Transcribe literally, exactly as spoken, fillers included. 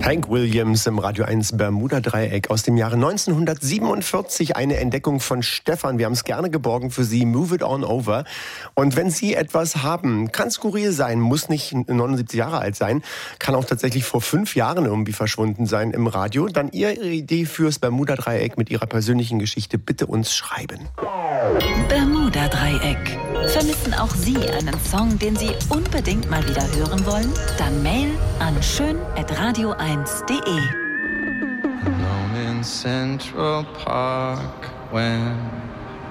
Hank Williams im Radio eins Bermuda-Dreieck aus dem Jahre neunzehnhundertsiebenundvierzig. Eine Entdeckung von Stefan. Wir haben es gerne geborgen für Sie. Move it on over. Und wenn Sie etwas haben, kann skurril sein, muss nicht neunundsiebzig Jahre alt sein, kann auch tatsächlich vor fünf Jahren irgendwie verschwunden sein im Radio, dann Ihre Idee fürs Bermuda-Dreieck mit Ihrer persönlichen Geschichte bitte uns schreiben. Bermuda-Dreieck. Vermissen auch Sie einen Song, den Sie unbedingt mal wieder hören wollen? Dann Mail an schön at radio eins punkt de. Alone in Central Park when